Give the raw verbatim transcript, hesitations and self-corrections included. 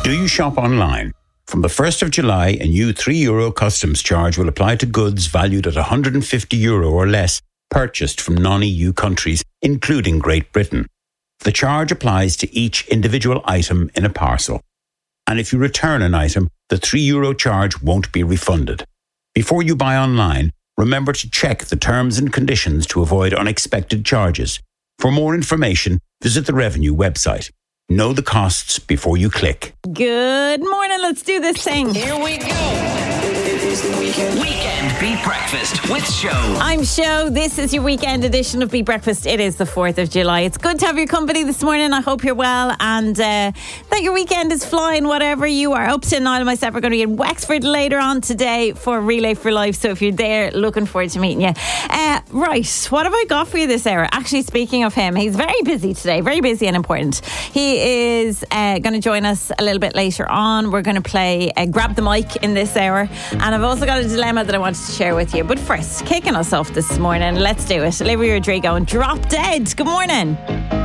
Do you shop online? From the first of July, a new three euro customs charge will apply to goods valued at one hundred fifty euro or less purchased from non-E U countries, including Great Britain. The charge applies to each individual item in a parcel. And if you return an item, the three euro charge won't be refunded. Before you buy online, remember to check the terms and conditions to avoid unexpected charges. For more information, visit the Revenue website. Know the costs before you click. Good morning. Let's do this thing. Here we go. It is the weekend. Weekend Beat Breakfast with Show. I'm Show. This is your weekend edition of Beat Breakfast. It is the fourth of July. It's good to have your company this morning. I hope you're well and uh, that your weekend is flying, whatever you are up to. Niall and myself are going to be in Wexford later on today for Relay for Life. So if you're there, looking forward to meeting you. Uh, right. What have I got for you this hour? Actually, speaking of him, he's very busy today. Very busy and important. He is uh, going to join us a little bit later on. We're going to play uh, Grab the Mic in this hour. And I've also got a dilemma that I wanted to share with you. But first, kicking us off this morning, let's do it. Olivia Rodrigo and Drop Dead. Good morning.